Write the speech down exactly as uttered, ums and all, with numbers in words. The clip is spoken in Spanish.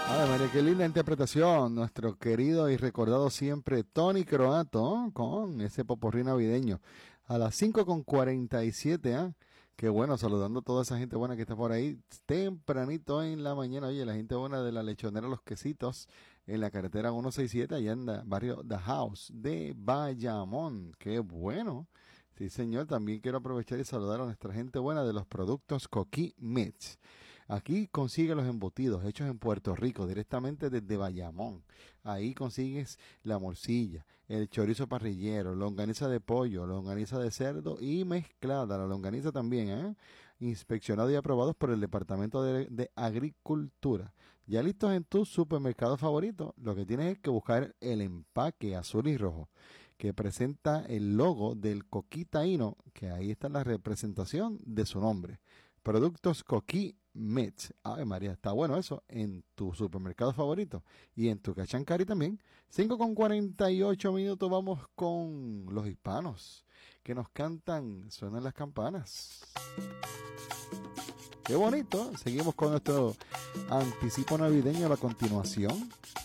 Ay, María, qué linda interpretación. Nuestro querido y recordado siempre Tony Croato con ese poporrí navideño. A las cinco con cuarenta y siete, ¿ah? Qué bueno, saludando a toda esa gente buena que está por ahí tempranito en la mañana. Oye, la gente buena de la lechonera Los Quesitos en la carretera ciento sesenta y siete, allá en el barrio The House de Bayamón. Qué bueno. Sí, señor, también quiero aprovechar y saludar a nuestra gente buena de los productos Coquí Meats. Aquí consigue los embutidos hechos en Puerto Rico, directamente desde Bayamón. Ahí consigues la morcilla, el chorizo parrillero, longaniza de pollo, longaniza de cerdo y mezclada. La longaniza también, ¿eh? Inspeccionado y aprobados por el Departamento de, de Agricultura. Ya listos en tu supermercado favorito, lo que tienes es que buscar el empaque azul y rojo que presenta el logo del Coquí Taíno, que ahí está la representación de su nombre. Productos Coquí Meats. Ave María, está bueno eso en tu supermercado favorito y en tu Cachancari también. cinco con cuarenta y ocho minutos, vamos con los hispanos que nos cantan Suenan las campanas. Qué bonito. Seguimos con nuestro anticipo navideño a la continuación.